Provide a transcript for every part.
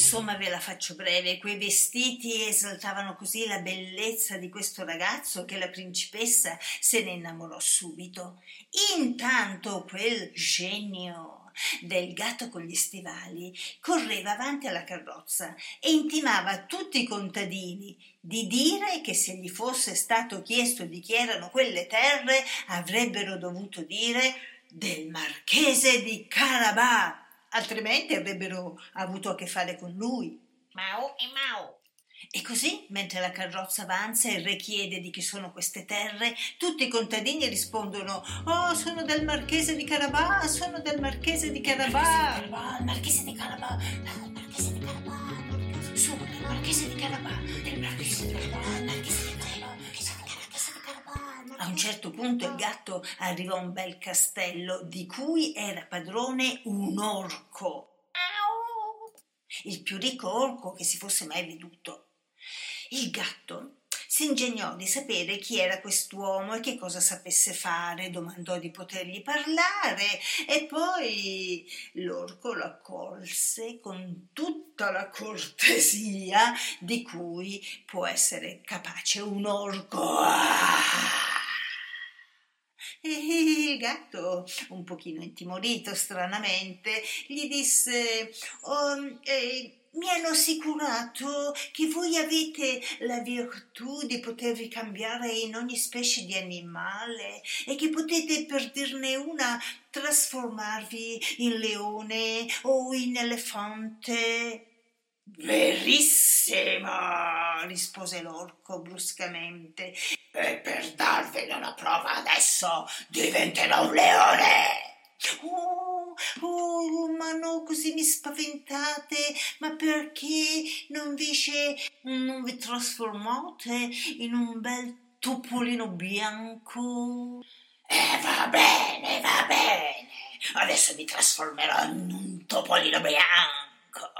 insomma ve la faccio breve, quei vestiti esaltavano così la bellezza di questo ragazzo che la principessa se ne innamorò subito. Intanto quel genio del gatto con gli stivali correva avanti alla carrozza e intimava a tutti i contadini di dire che se gli fosse stato chiesto di chi erano quelle terre avrebbero dovuto dire del marchese di Carabà, altrimenti avrebbero avuto a che fare con lui. Mau e mau. E così, mentre la carrozza avanza e il re chiede di chi sono queste terre, tutti i contadini rispondono: «Oh, sono del marchese di Carabà, sono del marchese di Carabà». Il marchese di Carabà, il marchese di Carabà, Sono del marchese di Carabà, il marchese di Carabà, il marchese di Carabà, il marchese di Carabà. A un certo punto il gatto arrivò a un bel castello di cui era padrone un orco, il più ricco orco che si fosse mai veduto. Il gatto si ingegnò di sapere chi era quest'uomo e che cosa sapesse fare, domandò di potergli parlare e poi l'orco lo accolse con tutta la cortesia di cui può essere capace un orco. E il gatto, un pochino intimorito stranamente, gli disse: «Mi hanno assicurato che voi avete la virtù di potervi cambiare in ogni specie di animale e che potete, per dirne una, trasformarvi in leone o in elefante». «Verissimo», rispose l'orco bruscamente. E per darvene una prova adesso diventerò un leone. Ma no, così mi spaventate, ma perché non vi trasformate in un bel topolino bianco? Va bene, va bene. Adesso mi trasformerò in un topolino bianco.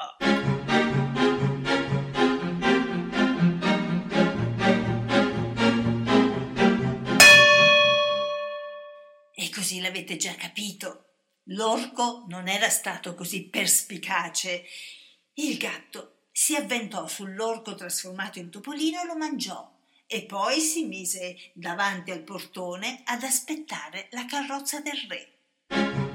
E così l'avete già capito. L'orco non era stato così perspicace. Il gatto si avventò sull'orco trasformato in topolino e lo mangiò e poi si mise davanti al portone ad aspettare la carrozza del re.